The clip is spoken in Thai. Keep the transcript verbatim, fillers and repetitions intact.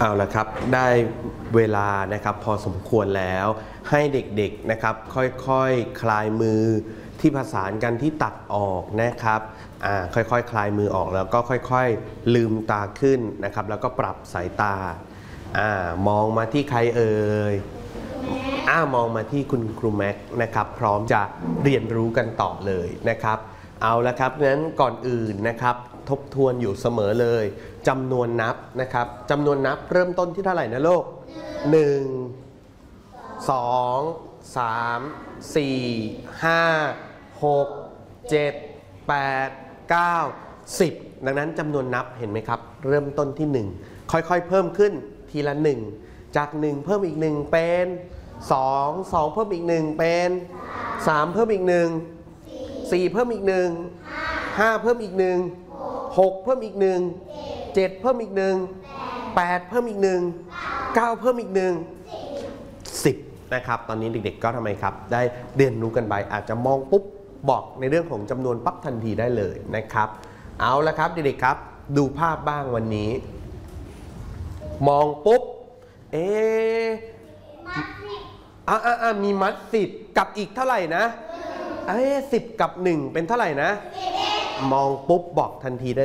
เอาละครับได้เวลานะครับพอสมควรแล้วให้เด็กๆนะครับค่อยๆคลายมือที่ผสานกันที่ตัดออกนะครับอ่าค่อยๆคคลายมือออกแล้วก็ค่อยๆลืมตาขึ้นนะครับแล้วก็ปรับสายตาอ่ามองมาที่ใครเอ่ยอ่ามองมาที่คุณครูแม็กนะครับพร้อมจะเรียนรู้กันต่อเลยนะครับเอาละครับงั้นก่อนอื่นนะครับทบทวนอยู่เสมอเลยจำนวนนับนะครับจำนวนนับเริ่มต้นที่เท่าไหร่นะลูกหนึ่ง สอง สาม สี่ ห้า หก เจ็ด แปด เก้า สิบดังนั้นจำนวนนับเห็นไหมครับเริ่มต้นที่หนึ่งค่อยๆเพิ่มขึ้นทีละหนึ่งจากหนึ่งเพิ่มอีกหนึ่งเป็นสอง สองเพิ่มอีกหนึ่งเป็นสามเพิ่มอีกหนึ่งสี่เพิ่มอีกหนึ่งห้าเพิ่มอีกหนึ่งหกเพิ่มอีกหนึ่งเจ็ดเพิ่มอีกหนึ่งแปดเพิ่มอีกหนึ่งเก้าเพิ่มอีกหนึ่งสิบนะครับตอนนี้เด็กๆก็ทำไมครับได้เรียนรู้กันไปอาจจะมองปุ๊บบอกในเรื่องของจำนวนปั๊บทันทีได้เลยนะครับเอาละครับเด็กๆครับดูภาพบ้างวันนี้มองปุ๊บเอ๊ะอ่ะอ่ะอ่ะมีมัดสิบกับอีกเท่าไหร่นะเอ๊ะสิบกับหนึ่งเป็นเท่าไหร่นะมองปุ๊บบอกทันทีได้